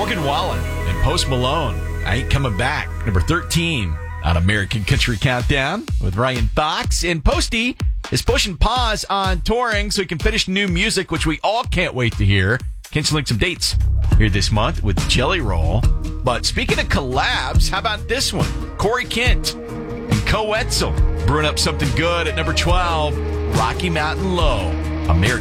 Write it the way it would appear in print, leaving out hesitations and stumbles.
Morgan Wallen and Post Malone. I Ain't Coming Back. Number 13 on American Country Countdown with Ryan Fox. And Posty is pushing pause on touring so he can finish new music, which we all can't wait to hear. Canceling some dates here this month with Jelly Roll. But speaking of collabs, how about this one? Corey Kent and Co Etzel brewing up something good at number 12, Rocky Mountain Low. American